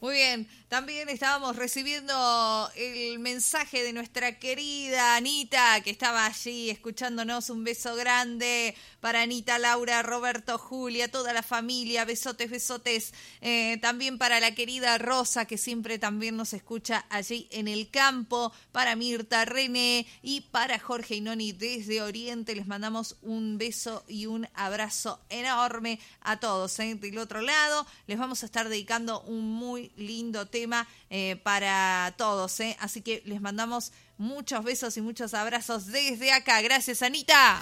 Muy bien, también estábamos recibiendo el mensaje de nuestra querida Anita, que estaba allí escuchándonos. Un beso grande para Anita, Laura, Roberto, Julia, toda la familia. Besotes, besotes. También para la querida Rosa, que siempre también nos escucha allí en el campo. Para Mirta, René y para Jorge y Noni desde Oriente. Les mandamos un beso y un abrazo enorme a todos. Del otro lado, les vamos a estar dedicando un muy lindo tema para todos. Así que les mandamos muchos besos y muchos abrazos desde acá. Gracias, Anita.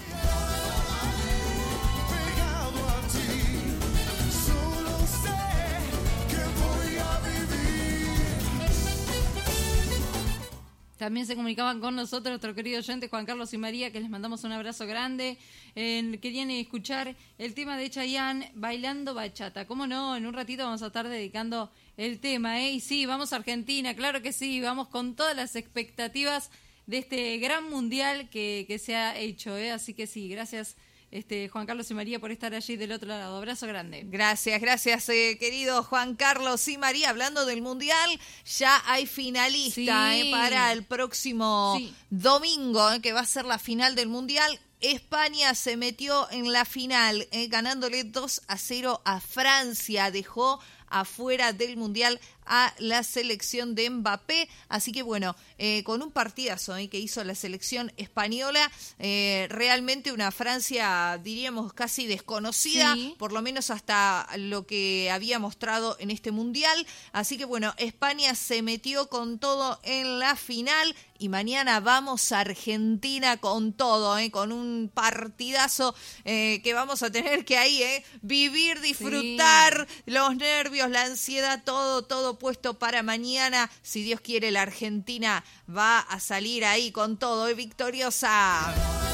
También se comunicaban con nosotros nuestro querido oyente Juan Carlos y María, que les mandamos un abrazo grande. Querían escuchar el tema de Chayanne, Bailando Bachata. ¿Cómo no? En un ratito vamos a estar dedicando el tema, ¿eh? Y sí, vamos a Argentina, claro que sí. Vamos con todas las expectativas de este gran mundial que se ha hecho, ¿eh? Así que sí, gracias Juan Carlos y María por estar allí del otro lado. Abrazo grande. Gracias, querido Juan Carlos y María. Hablando del Mundial, ya hay finalista para el próximo domingo, que va a ser la final del Mundial. España se metió en la final, ganándole 2-0 a Francia. Dejó afuera del Mundial a la selección de Mbappé, así que bueno, con un partidazo que hizo la selección española, realmente una Francia, diríamos, casi desconocida, por lo menos hasta lo que había mostrado en este Mundial, así que bueno, España se metió con todo en la final, y mañana vamos a Argentina con todo, con un partidazo que vamos a tener que ahí vivir, disfrutar, los nervios, la ansiedad, todo puesto para mañana. Si Dios quiere, la Argentina va a salir ahí con todo, victoriosa.